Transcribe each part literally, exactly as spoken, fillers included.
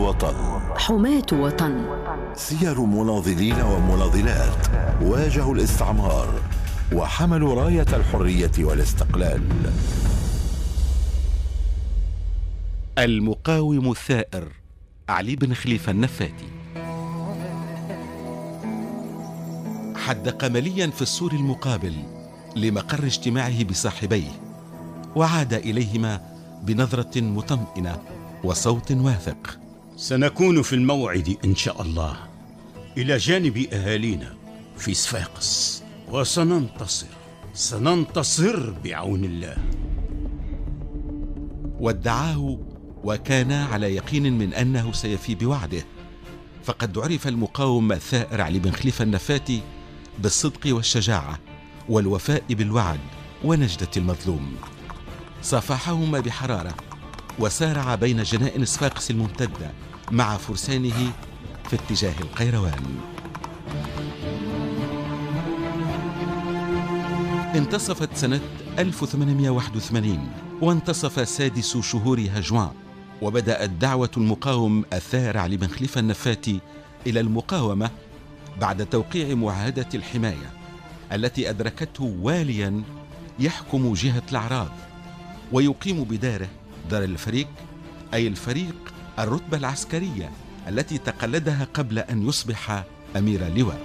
وطن. حماة وطن. سير مناضلين ومناضلات واجهوا الاستعمار وحملوا راية الحرية والاستقلال. المقاوم الثائر علي بن خليفة النفاتي حدق مليا في السور المقابل لمقر اجتماعه بصاحبيه، وعاد إليهما بنظرة مطمئنة وصوت واثق. سنكون في الموعد إن شاء الله إلى جانب أهالينا في صفاقس، وسننتصر سننتصر بعون الله. وادعاه وكان على يقين من أنه سيفي بوعده، فقد عرف المقاوم الثائر علي بن خليفة النفاتي بالصدق والشجاعة والوفاء بالوعد ونجدة المظلوم. صافحهما بحرارة وسارع بين جنائن صفاقس الممتدة مع فرسانه في اتجاه القيروان. انتصفت سنة ألف وثمانمائة وواحد وثمانين وانتصف سادس شهور هجوان، وبدأت دعوة المقاوم الثائر علي بن خليفة النفاتي إلى المقاومة بعد توقيع معاهدة الحماية التي أدركته واليا يحكم جهة الأعراض ويقيم بداره دار الفريق، أي الفريق الرتبة العسكرية التي تقلدها قبل أن يصبح أمير لواء.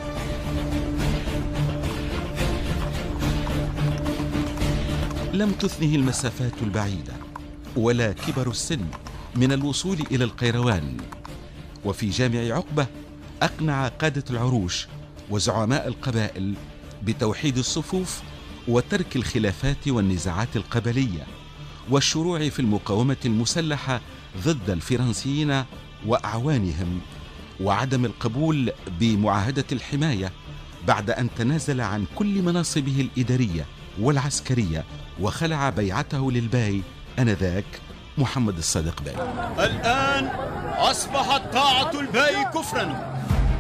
لم تثنه المسافات البعيدة ولا كبر السن من الوصول إلى القيروان، وفي جامع عقبة أقنع قادة العروش وزعماء القبائل بتوحيد الصفوف وترك الخلافات والنزاعات القبلية والشروع في المقاومة المسلحة ضد الفرنسيين وأعوانهم، وعدم القبول بمعاهدة الحماية بعد أن تنازل عن كل مناصبه الإدارية والعسكرية وخلع بيعته للباي آنذاك محمد الصادق باي. الآن أصبحت طاعة الباي كفرا.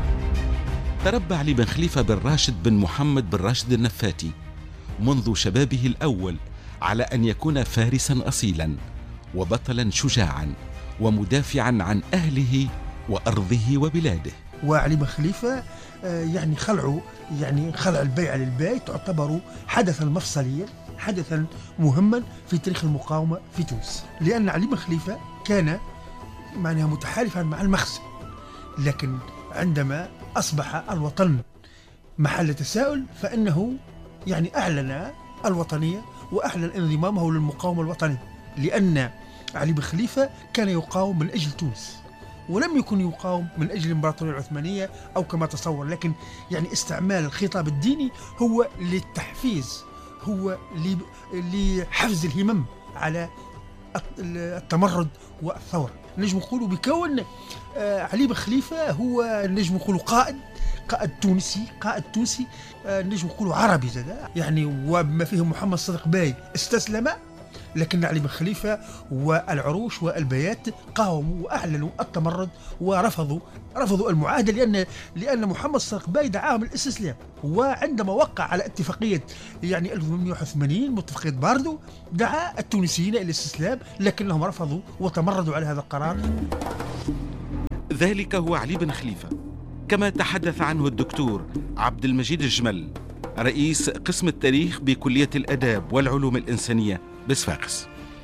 تربى علي بن خليفة بن راشد بن محمد بن راشد النفاتي منذ شبابه الأول على أن يكون فارسا أصيلا وبطلا شجاعا ومدافعا عن أهله وأرضه وبلاده. وعلي بن خليفة يعني خلعه يعني خلع البيعة للباي تعتبر حدثا مفصليا، حدثا مهما في تاريخ المقاومة في تونس، لأن علي بن خليفة كان معناها متحالفا مع المخزن، لكن عندما أصبح الوطن محل تساؤل فإنه يعني أعلن الوطنية وأعلن انضمامه للمقاومة الوطنية، لأن علي بن خليفة كان يقاوم من أجل تونس ولم يكن يقاوم من أجل الإمبراطورية العثمانية أو كما تصور، لكن يعني استعمال الخطاب الديني هو للتحفيز، هو لحفز الهمم على التمرد والثورة. نجم نقولوا بكون علي بن خليفة هو نجم نقولوا قائد قائد تونسي قائد تونسي نجم نقولوا عربي زاد، يعني وما فيه محمد صادق باي استسلم، لكن علي بن خليفة والعروش والبيات قاوموا وأعلنوا التمرد ورفضوا رفضوا المعاهدة، لأن لأن محمد صادق باي دعاهم للاستسلام. وعندما وقع على اتفاقية يعني ألف وثمانمائة وواحد وثمانين متفقية باردو دعا التونسيين إلى الاستسلام، لكنهم رفضوا وتمردوا على هذا القرار. ذلك هو علي بن خليفة كما تحدث عنه الدكتور عبد المجيد الجمل رئيس قسم التاريخ بكلية الآداب والعلوم الإنسانية بصفاقس.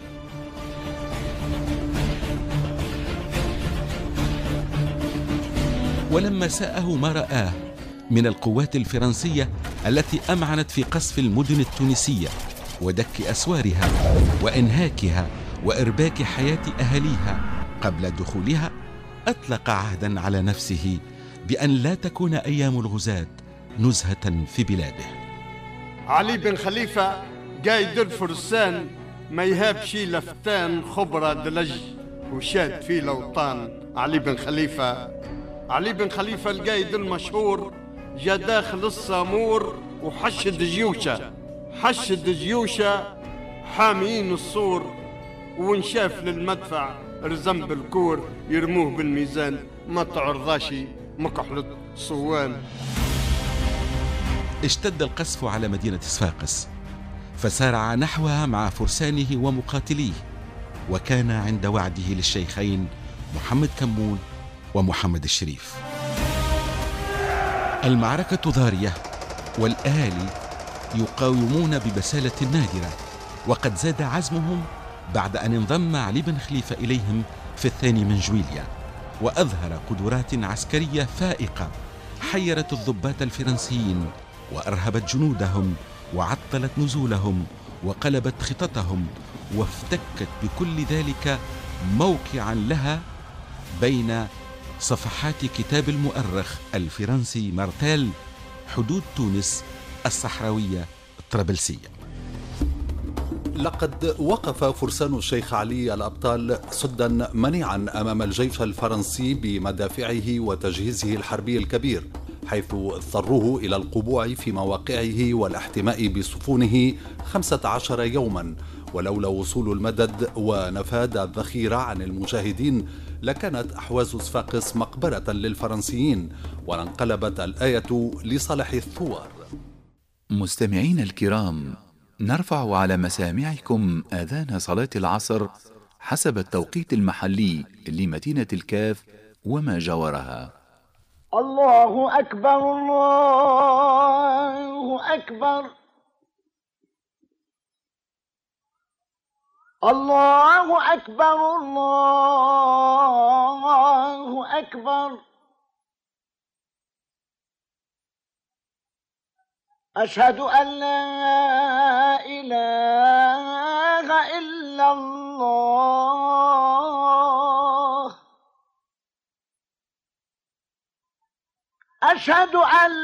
ولما ساءه ما رآه من القوات الفرنسية التي أمعنت في قصف المدن التونسية ودك أسوارها وإنهاكها وإرباك حياة أهليها قبل دخولها، أطلق عهدا على نفسه بأن لا تكون أيام الغزاة نزهة في بلاده. علي بن خليفة قايد الفرسان ما يهابش لفتان خبرة دلج وشاد في لوطان. علي بن خليفة علي بن خليفة القايد المشهور جا داخل الصامور وحشد جيوشه حشد جيوشه حاميين السور، ونشاف للمدفع رزم بالكور يرموه بالميزان ما تعرضاش مكحلة صوان. اشتد القصف على مدينة صفاقس فسارع نحوها مع فرسانه ومقاتليه، وكان عند وعده للشيخين محمد كمون ومحمد الشريف. المعركة ضارية، والأهالي يقاومون ببسالة نادرة، وقد زاد عزمهم بعد أن انضم علي بن خليفة إليهم في الثاني من جويليا، وأظهر قدرات عسكرية فائقة حيرت الضباط الفرنسيين وأرهبت جنودهم وعطلت نزولهم وقلبت خططهم، وافتكت بكل ذلك موقعا لها بين صفحات كتاب المؤرخ الفرنسي مارتيل، حدود تونس الصحراوية الطرابلسية. لقد وقف فرسان الشيخ علي الأبطال سدا منيعا أمام الجيش الفرنسي بمدافعه وتجهيزه الحربي الكبير، حيث اضطروه إلى القبوع في مواقعه والاحتماء بسفونه خمسة عشر يوما، ولولا وصول المدد ونفاذ الذخيرة عن المجاهدين لكانت أحواز صفاقس مقبرة للفرنسيين، ولانقلبت الآية لصالح الثوار. مستمعين الكرام، نرفع على مسامعكم آذان صلاة العصر حسب التوقيت المحلي لمدينة الكاف وما جاورها. الله أكبر، الله أكبر، الله أكبر، الله أكبر. أشهد أن لا إله إلا الله، أشهد أن